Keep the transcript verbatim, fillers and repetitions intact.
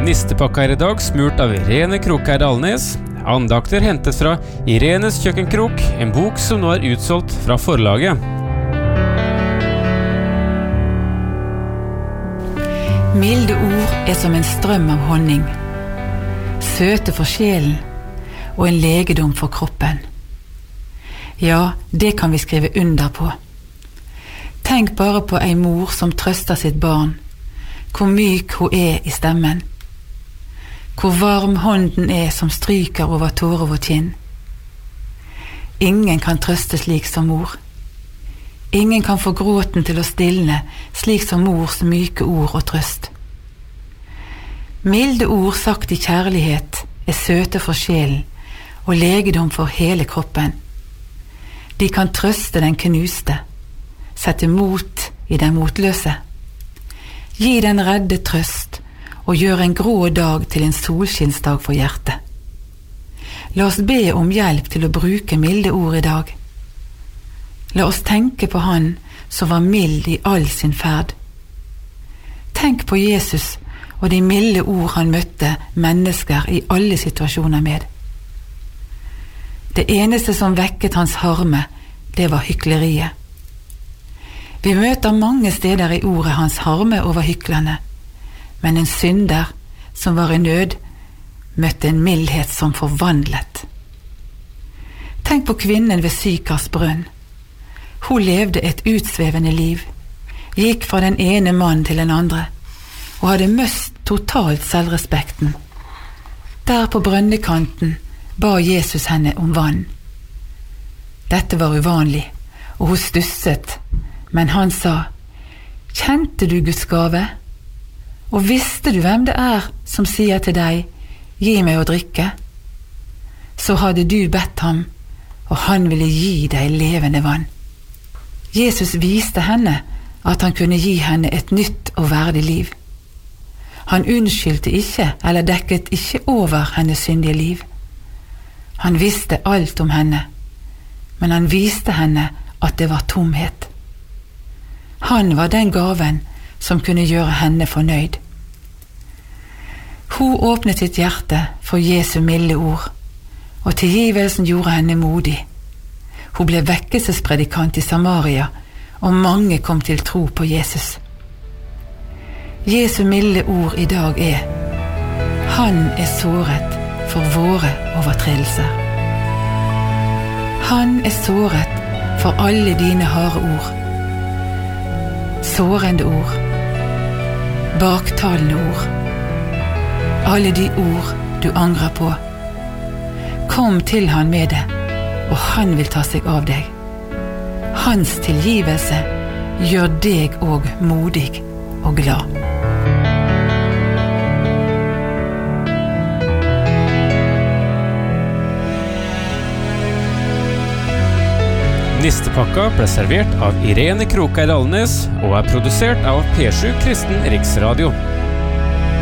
Nistepakka er I dag smurt av Irene Krokeid Alnes. Andakter hentet fra Irenes kjøkkenkrok, en bok som nå er utsolgt fra forlaget. Milde ord er som en strøm av honning, søte for sjelen og en legedom for kroppen. Ja, det kan vi skrive under på. Tenk bare på ei mor som trøster sitt barn, hvor myk hun er I stemmen, hvor varm hånden er som stryker over tårer og kinn. Ingen kan trøste slik som mor. Ingen kan få gråten til å stilne slik som mors myke ord og trøst. Milde ord sagt I kjærlighet er søte for sjelen og legedom for hele kroppen. De kan trøste den knuste, sette mot I den motløse, gi den redde trøst og gjøre en grå dag til en solskinnsdag for hjertet. La oss be om hjelp til å bruke milde ord I dag. La oss tenke på han som var mild I all sin ferd. Tenk på Jesus og de milde ord han møtte mennesker I alle situasjoner med. Det eneste som vekket hans harme, det var hykleriet. Vi møter mange steder I ordet hans harme over hyklerne, men en synder som var I nød, møtte en mildhet som forvandlet. Tenk på kvinnen ved Sykars brønn. Hun levde et utsvevende liv, gikk fra den ene mann til den andre, og hadde møst totalt selvrespekten. Der på brønnekanten ba Jesus henne om vann. Dette var uvanlig, og hun stusset, men han sa, «Kjente du Guds gave? Og visste du hvem det er som sier til deg, gi meg å drikke? Så hadde du bedt ham, og han ville gi deg levende vann.» Jesus viste henne at han kunne gi henne et nytt og verdig liv. Han unnskyldte ikke eller dekket ikke over hennes syndige liv. Han visste alt om henne, men han viste henne at det var tomhet. Han var den gaven som kunne gjøre henne fornøyd. Hun åpnet sitt hjerte for Jesu milde ord, og tilgivelsen gjorde henne modig. Hun ble vekkelsespredikant I Samaria, og mange kom til tro på Jesus. Jesu milde ord I dag er, han er såret for våre overtredelser. Han er såret for alle dine harde ord. Sårende ord, baktalende ord, alle de ord du angrer på. Kom til han med det, og han vil ta seg av deg. Hans tilgivelse gjør deg og modig og glad. Nistepakka ble servert av Irene Krokeid Alnes og er produsert av P sju Kristen Riksradio.